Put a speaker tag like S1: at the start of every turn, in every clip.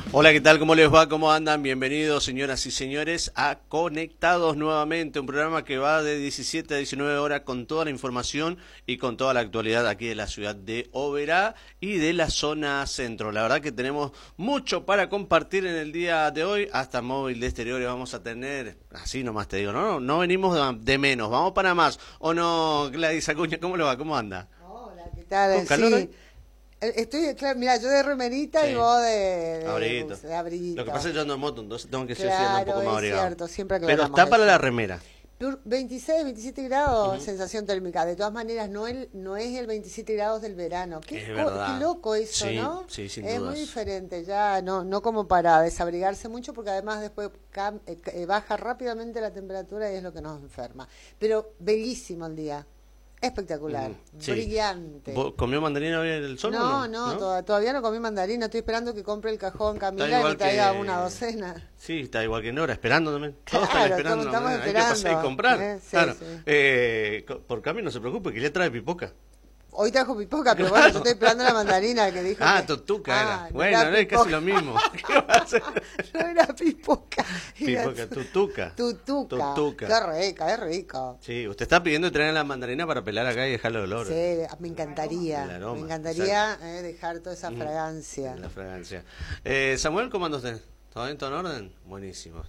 S1: Hola, ¿qué tal? ¿Cómo les va? ¿Cómo andan? Bienvenidos, señoras y señores, a Conectados nuevamente, un programa que va de 17 a 19 horas con toda la información y con toda la actualidad aquí de la ciudad de Oberá y de la zona centro. La verdad que tenemos mucho para compartir en el día de hoy, hasta móvil de exteriores vamos a tener, así nomás te digo, no venimos de menos, vamos para más. ¿O no, Gladys Acuña? ¿Cómo le va? ¿Cómo anda?
S2: Hola, ¿qué tal?
S1: ¿Con calor hoy?
S2: Sí, estoy, claro, mira, yo de remerita y
S1: Sí.
S2: vos
S1: Abriguito.
S2: de abriguito.
S1: Lo que pasa es que yo ando en moto, entonces tengo que sí o sí andar un poco
S2: Claro,
S1: más
S2: es
S1: abrigado.
S2: cierto, siempre
S1: Pero
S2: aclaramos
S1: está para
S2: eso.
S1: la remera.
S2: 26, 27 grados,
S1: Ujú.
S2: sensación térmica. De todas maneras, no es el 27 grados del verano.
S1: Es
S2: Qué
S1: verdad.
S2: loco eso,
S1: Sí,
S2: ¿no?
S1: sí, sin
S2: Es
S1: dudas.
S2: muy diferente, ya no como para desabrigarse mucho, porque además después baja rápidamente la temperatura y es lo que nos enferma. Pero bellísimo el día, espectacular,
S1: Sí.
S2: brillante.
S1: ¿Comió mandarina hoy el sol o
S2: No,
S1: no?
S2: todavía no comí mandarina. Estoy esperando que compre el cajón Camila y
S1: igual
S2: me traiga
S1: que...
S2: una docena.
S1: Sí, está igual que Nora, esperando también. Todos están
S2: Claro,
S1: esperando.
S2: estamos
S1: Hay que pasar y
S2: esperando.
S1: comprar.
S2: Sí,
S1: Claro.
S2: sí.
S1: Por Cami no se preocupe, que ya trae pipoca.
S2: Hoy trajo pipoca, pero
S1: Claro.
S2: bueno, yo estoy esperando la mandarina que dijo.
S1: Ah,
S2: que...
S1: totuca era.
S2: no
S1: Bueno,
S2: era
S1: es casi
S2: pipoca.
S1: lo mismo. ¿Qué va a hacer?
S2: No era pipoca.
S1: Pipoca, tutuca.
S2: Tutuca.
S1: Tutuca.
S2: Qué rica, es rico.
S1: Sí, usted está pidiendo traer la mandarina para pelar acá y dejarlo de olor.
S2: Sí, me encantaría.
S1: El aroma,
S2: Me encantaría dejar toda esa fragancia.
S1: La fragancia. Samuel, ¿cómo anda usted? ¿Todo bien? ¿Todo en orden? Buenísimo.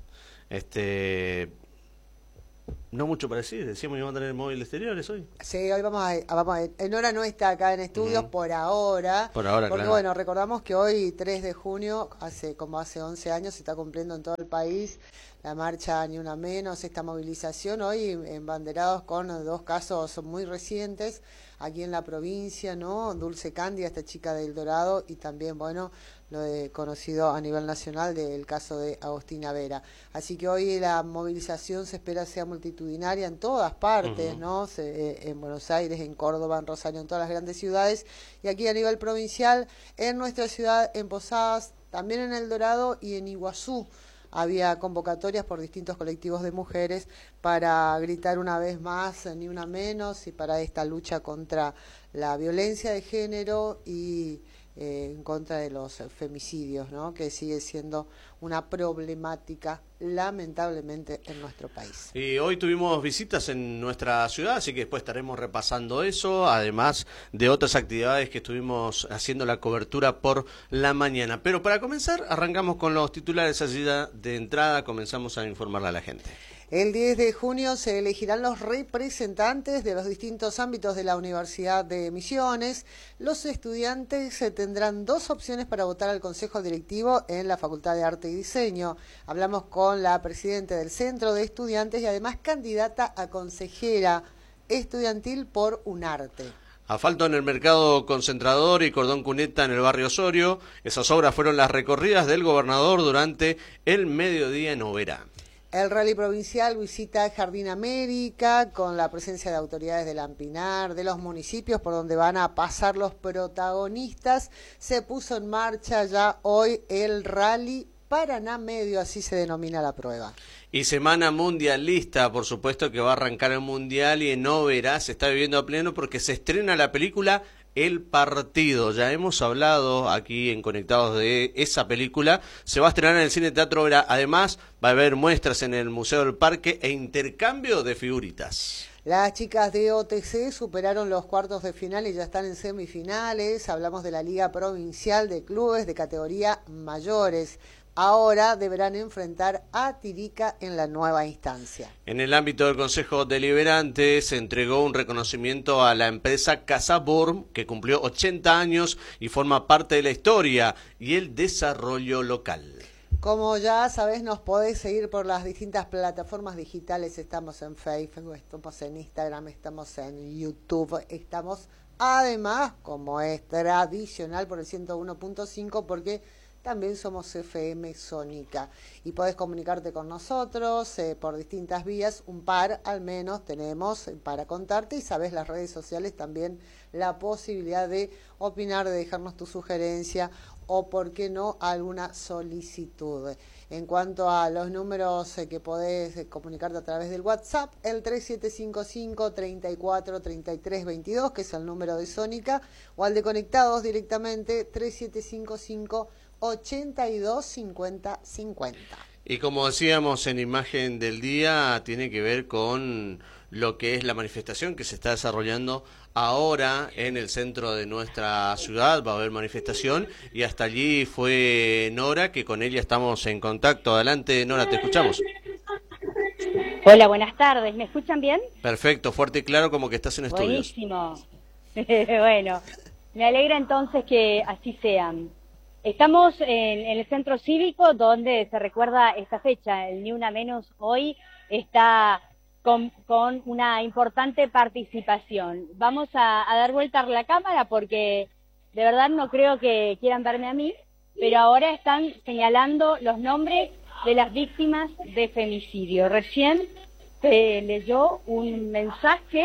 S1: No mucho para decir, decíamos que íbamos a tener móvil exteriores hoy.
S2: Sí, hoy vamos a Nora no está acá en estudios por ahora.
S1: Por ahora,
S2: porque
S1: claro.
S2: bueno, recordamos que hoy, 3 de junio, hace 11 años, se está cumpliendo en todo el país la marcha Ni Una Menos, esta movilización, hoy embanderados con dos casos muy recientes aquí en la provincia, ¿no? Dulce Cándia, esta chica del Dorado, y también, bueno, lo conocido a nivel nacional del caso de Agostina Vera. Así que hoy la movilización se espera sea multitudinaria en todas partes, ¿no? En Buenos Aires, en Córdoba, en Rosario, en todas las grandes ciudades, y aquí a nivel provincial, en nuestra ciudad, en Posadas, también en El Dorado y en Iguazú. Había convocatorias por distintos colectivos de mujeres para gritar una vez más, ni una menos, y para esta lucha contra la violencia de género y en contra de los femicidios, ¿no? Que sigue siendo una problemática lamentablemente en nuestro país.
S1: Y hoy tuvimos visitas en nuestra ciudad, así que después estaremos repasando eso, además de otras actividades que estuvimos haciendo la cobertura por la mañana. Pero para comenzar, arrancamos con los titulares allí de entrada, comenzamos a informarle a la gente.
S2: El 10 de junio se elegirán los representantes de los distintos ámbitos de la Universidad de Misiones. Los estudiantes tendrán dos opciones para votar al Consejo Directivo en la Facultad de Arte y Diseño. Hablamos con la presidenta del Centro de Estudiantes y además candidata a consejera estudiantil por UNARTE.
S1: Asfalto en el mercado Concentrador y cordón cuneta en el barrio Osorio. Esas obras fueron las recorridas del gobernador durante el mediodía en Oberá.
S2: El rally provincial visita Jardín América con la presencia de autoridades de Lampinar, de los municipios por donde van a pasar los protagonistas. Se puso en marcha ya hoy el rally Paraná Medio, así se denomina la prueba.
S1: Y semana mundialista, por supuesto que va a arrancar el mundial y en Oberá se está viviendo a pleno porque se estrena la película El Partido. Ya hemos hablado aquí en Conectados de esa película. Se va a estrenar en el Cine Teatro Oberá. Además, va a haber muestras en el Museo del Parque e intercambio de figuritas.
S2: Las chicas de OTC superaron los cuartos de final y ya están en semifinales. Hablamos de la Liga Provincial de Clubes de categoría mayores. Ahora deberán enfrentar a Tirica en la nueva instancia.
S1: En el ámbito del Consejo Deliberante se entregó un reconocimiento a la empresa Casaborm, que cumplió 80 años y forma parte de la historia y el desarrollo local.
S2: Como ya sabés, nos podés seguir por las distintas plataformas digitales. Estamos en Facebook, estamos en Instagram, estamos en YouTube, estamos además, como es tradicional, por el 101.5, porque también somos FM Sónica y podés comunicarte con nosotros por distintas vías, un par al menos tenemos para contarte, y sabés, las redes sociales también la posibilidad de opinar, de dejarnos tu sugerencia o, por qué no, alguna solicitud. En cuanto a los números que podés comunicarte a través del WhatsApp, el 3755-343322, que es el número de Sónica, o al de Conectados directamente, 3755 82 50 50.
S1: Y como decíamos en imagen del día, tiene que ver con lo que es la manifestación que se está desarrollando ahora en el centro de nuestra ciudad. Va a haber manifestación y hasta allí fue Nora, que con ella estamos en contacto. Adelante, Nora, te escuchamos.
S3: Hola, buenas tardes. ¿Me escuchan bien?
S1: Perfecto, fuerte y claro, como que estás en estudios.
S3: Buenísimo. Bueno, me alegra entonces que así sean. Estamos en el centro cívico donde se recuerda esta fecha, el Ni Una Menos hoy está con una importante participación. Vamos a dar vuelta a la cámara porque de verdad no creo que quieran verme a mí, pero ahora están señalando los nombres de las víctimas de femicidio. Recién se leyó un mensaje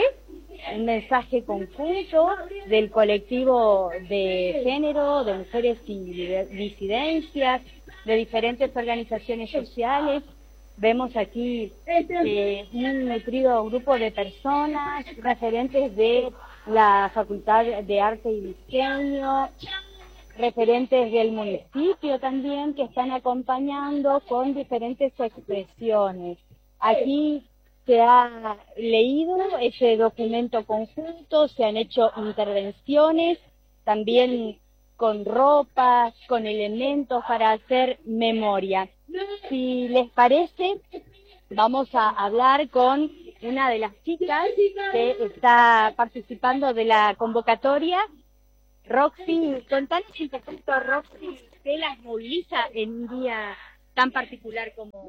S3: conjunto del colectivo de género, de mujeres y disidencias, de diferentes organizaciones sociales. Vemos aquí un nutrido grupo de personas, referentes de la Facultad de Arte y Diseño, referentes del municipio también, que están acompañando con diferentes expresiones. Aquí se ha leído ese documento conjunto, se han hecho intervenciones, también con ropas, con elementos para hacer memoria. Si les parece, vamos a hablar con una de las chicas que está participando de la convocatoria. Roxy, contanos un poquito, Roxy, ¿qué las moviliza en un día tan particular como hoy?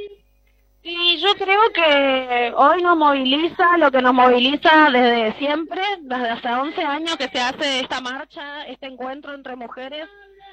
S4: Y yo creo que hoy nos moviliza lo que nos moviliza desde siempre, desde hace 11 años que se hace esta marcha, este encuentro entre mujeres.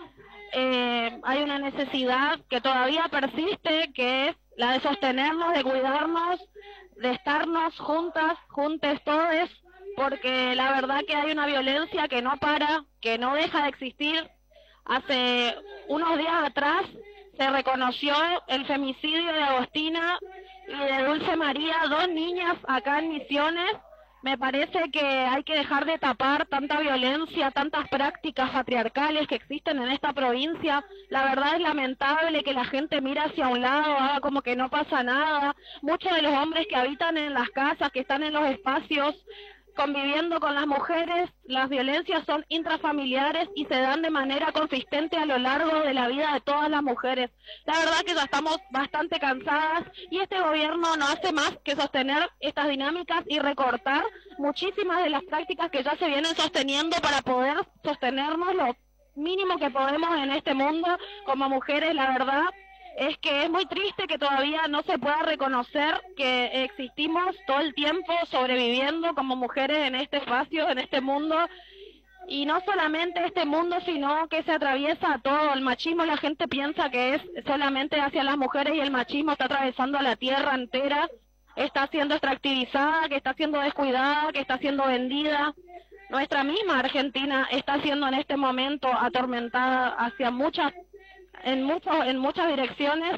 S4: Hay una necesidad que todavía persiste, que es la de sostenernos, de cuidarnos, de estarnos juntas, juntes todes, porque la verdad que hay una violencia que no para, que no deja de existir. Hace unos días atrás se reconoció el femicidio de Agostina y de Dulce María, 2 niñas acá en Misiones. Me parece que hay que dejar de tapar tanta violencia, tantas prácticas patriarcales que existen en esta provincia. La verdad es lamentable que la gente mire hacia un lado, haga como que no pasa nada. Muchos de los hombres que habitan en las casas, que están en los espacios conviviendo con las mujeres, las violencias son intrafamiliares y se dan de manera consistente a lo largo de la vida de todas las mujeres. La verdad que ya estamos bastante cansadas y este gobierno no hace más que sostener estas dinámicas y recortar muchísimas de las prácticas que ya se vienen sosteniendo para poder sostenernos lo mínimo que podemos en este mundo como mujeres. La verdad es que es muy triste que todavía no se pueda reconocer que existimos todo el tiempo sobreviviendo como mujeres en este espacio, en este mundo, y no solamente este mundo, sino que se atraviesa a todo. El machismo, la gente piensa que es solamente hacia las mujeres y el machismo está atravesando a la tierra entera, está siendo extractivizada, que está siendo descuidada, que está siendo vendida. Nuestra misma Argentina está siendo en este momento atormentada hacia en muchas direcciones.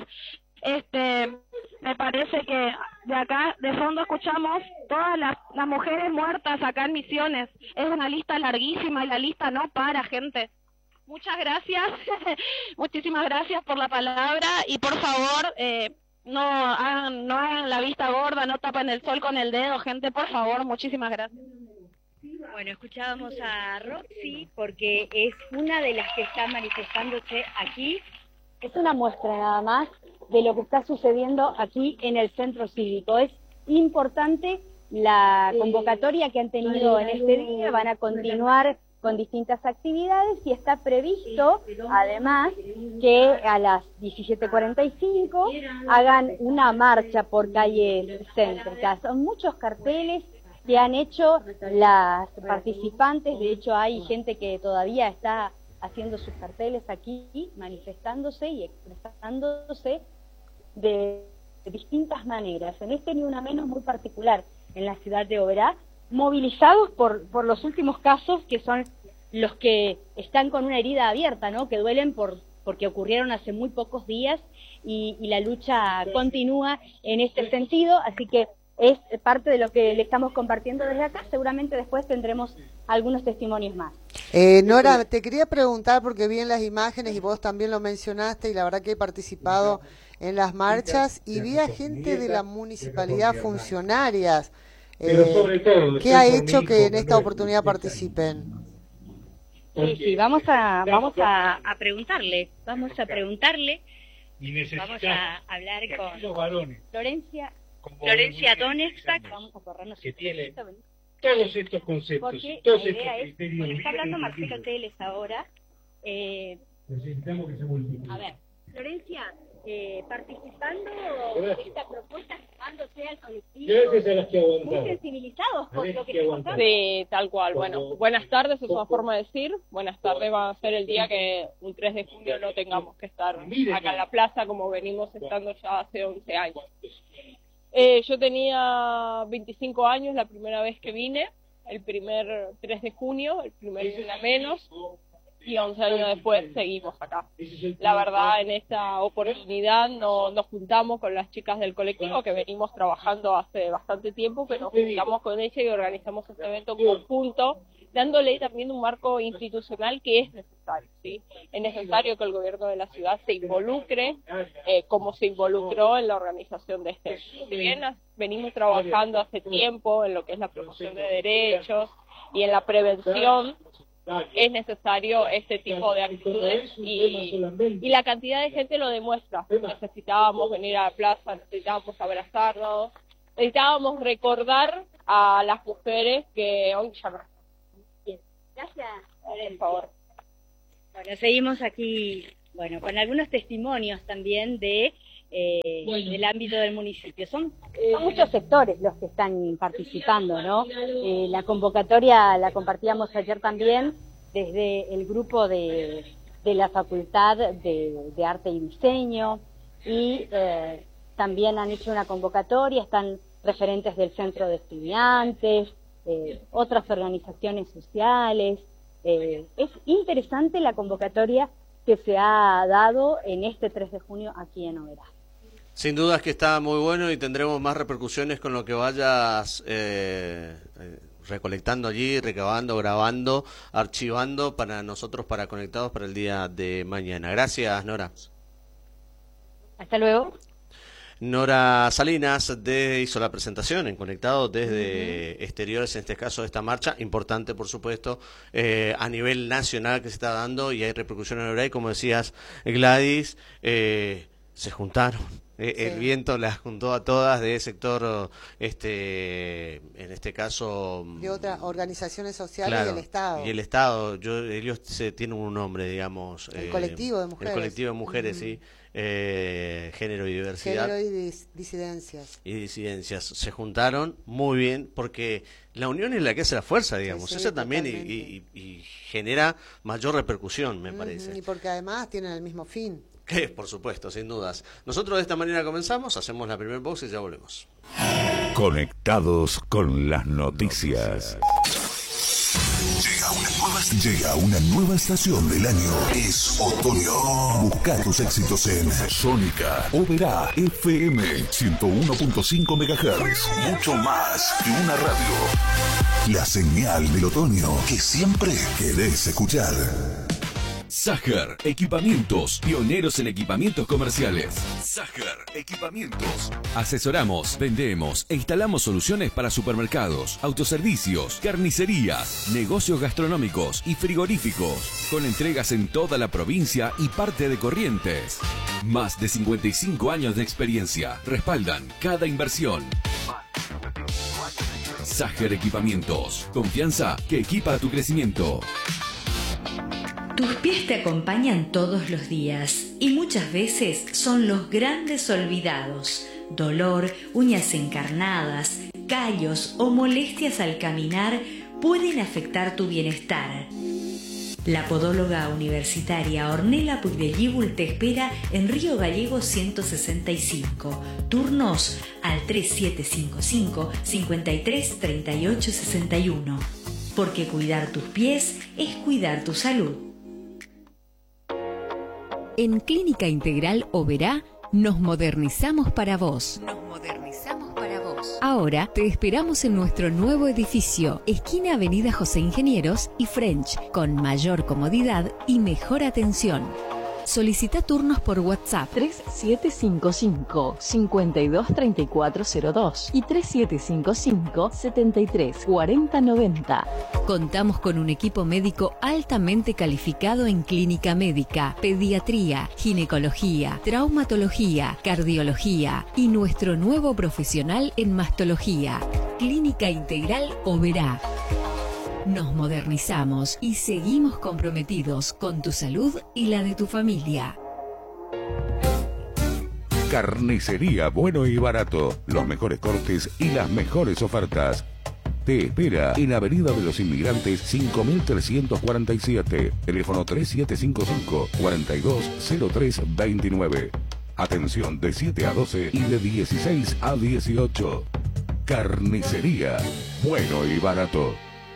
S4: Me parece que de acá de fondo escuchamos todas las mujeres muertas acá en Misiones. Es una lista larguísima y la lista no para, gente. Muchas gracias, muchísimas gracias por la palabra y por favor no hagan la vista gorda, no tapen el sol con el dedo, gente, por favor, muchísimas gracias.
S3: Bueno, escuchábamos a Roxy porque es una de las que está manifestándose aquí. Es una muestra nada más de lo que está sucediendo aquí en el centro cívico. Es importante la convocatoria que han tenido en este día, van a continuar con distintas actividades y está previsto además que a las 17:45 hagan una marcha por calles céntricas. Son muchos carteles que han hecho las participantes, de hecho hay gente que todavía está haciendo sus carteles aquí, manifestándose y expresándose de distintas maneras. En este Ni Una Menos muy particular, en la ciudad de Oberá, movilizados por los últimos casos, que son los que están con una herida abierta, ¿no? Que duelen porque ocurrieron hace muy pocos días y la lucha continúa en este sentido. Así que es parte de lo que le estamos compartiendo desde acá. Seguramente después tendremos algunos testimonios más.
S2: Nora, te quería preguntar, porque vi en las imágenes y vos también lo mencionaste, y la verdad que he participado en las marchas y vi a gente de la municipalidad, funcionarias, ¿qué ha hecho que en esta oportunidad participen?
S3: Sí, vamos a preguntarle, vamos a hablar con Florencia Donetsk, vamos a corrernos
S5: que tiene todos estos conceptos,
S3: porque
S5: todos
S3: la
S5: estos
S3: idea
S5: criterios.
S3: está hablando Marcelo Teles ahora.
S5: Necesitamos que se multiplique.
S3: A ver, Florencia, participando de esta propuesta, sumándose al colectivo,
S5: Yo creo que las que
S3: muy
S5: aguantar.
S3: sensibilizados por lo que está pasando.
S6: Sí, tal cual. Bueno, buenas tardes es una forma de decir. Buenas tardes va a ser el día que un 3 de junio no tengamos que estar acá en la plaza como venimos estando ya hace 11 años. Yo tenía 25 años la primera vez que vine, el primer 3 de junio, el primer día menos, y 11 años después seguimos acá. La verdad, en esta oportunidad nos juntamos con las chicas del colectivo que venimos trabajando hace bastante tiempo, que nos juntamos con ellas y organizamos este evento conjunto, dándole también un marco institucional que es necesario, ¿sí? Es necesario que el gobierno de la ciudad se involucre, como se involucró en la organización de este evento. Si bien venimos trabajando hace tiempo en lo que es la promoción de derechos y en la prevención, es necesario este tipo de actitudes y la cantidad de gente lo demuestra. Necesitábamos venir a la plaza, necesitábamos abrazarnos, necesitábamos recordar a las mujeres que hoy ya no.
S3: Bien, gracias.
S6: Por favor.
S3: Bueno, seguimos aquí, bueno, con algunos testimonios también de del ámbito del municipio. Son muchos sectores los que están participando, ¿no? La convocatoria la compartíamos ayer también desde el grupo de la Facultad de Arte y Diseño, y también han hecho una convocatoria, están referentes del Centro de Estudiantes, otras organizaciones sociales. Es interesante la convocatoria que se ha dado en este 3 de junio aquí en Oberá.
S1: Sin dudas que está muy bueno y tendremos más repercusiones con lo que vayas recolectando allí, recabando, grabando, archivando para nosotros, para Conectados, para el día de mañana. Gracias, Nora.
S3: Hasta luego.
S1: Nora Salinas hizo la presentación en Conectados desde exteriores, en este caso de esta marcha, importante por supuesto, a nivel nacional que se está dando, y hay repercusiones en Oberá, y como decías, Gladys, se juntaron. El viento las juntó a todas de sector, en este caso...
S2: De otras organizaciones sociales,
S1: claro,
S2: y el Estado.
S1: Y el Estado, ellos tienen un nombre, digamos...
S2: El colectivo de mujeres.
S1: El colectivo de mujeres, sí. Género y diversidad.
S2: Género y disidencias.
S1: Y disidencias. Se juntaron muy bien, porque la unión es la que hace la fuerza, digamos.
S2: Sí,
S1: Eso también y genera mayor repercusión, me parece.
S2: Y porque además tienen el mismo fin.
S1: Que, por supuesto, sin dudas. Nosotros de esta manera comenzamos, hacemos la primera pausa y ya volvemos.
S7: Conectados con las noticias. Llega una nueva estación del año. Es otoño. Busca tus éxitos en Sónica, Oberá, FM 101.5 MHz. Mucho más que una radio. La señal del otoño que siempre querés escuchar.
S8: Sager Equipamientos, pioneros en equipamientos comerciales. Sager Equipamientos. Asesoramos, vendemos e instalamos soluciones para supermercados, autoservicios, carnicerías, negocios gastronómicos y frigoríficos, con entregas en toda la provincia y parte de Corrientes. Más de 55 años de experiencia respaldan cada inversión. Sager Equipamientos, confianza que equipa tu crecimiento.
S9: Tus pies te acompañan todos los días y muchas veces son los grandes olvidados. Dolor, uñas encarnadas, callos o molestias al caminar pueden afectar tu bienestar. La podóloga universitaria Ornella Puigdellíbul te espera en Río Gallego 165. Turnos al 3755 53 38 61. Porque cuidar tus pies es cuidar tu salud.
S10: En Clínica Integral Oberá nos modernizamos para vos.
S9: Nos modernizamos para vos.
S10: Ahora te esperamos en nuestro nuevo edificio, esquina Avenida José Ingenieros y French, con mayor comodidad y mejor atención. Solicita turnos por WhatsApp
S11: 3755-523402 y 3755-734090.
S10: Contamos con un equipo médico altamente calificado en clínica médica, pediatría, ginecología, traumatología, cardiología y nuestro nuevo profesional en mastología. Clínica Integral Oberá. Nos modernizamos y seguimos comprometidos con tu salud y la de tu familia.
S7: Carnicería Bueno y Barato. Los mejores cortes y las mejores ofertas. Te espera en Avenida de los Inmigrantes 5347. Teléfono 3755-420329. Atención de 7 a 12 y de 16 a 18. Carnicería Bueno y Barato.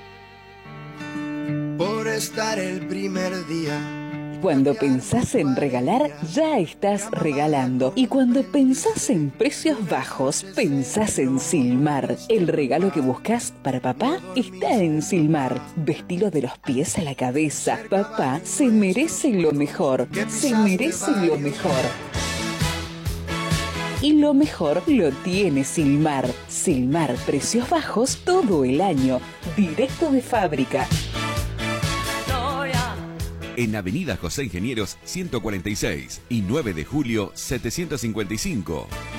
S12: Por estar el primer día.
S13: Cuando pensás en regalar, ya estás regalando. Y cuando pensás en precios bajos, pensás en Silmar. El regalo que buscas para papá está en Silmar. Vestilo de los pies a la cabeza. Papá se merece lo mejor. Se merece lo mejor. Y lo mejor lo tiene Silmar. Silmar, precios bajos todo el año. Directo de fábrica.
S8: En Avenida José Ingenieros 146 y 9 de julio 755.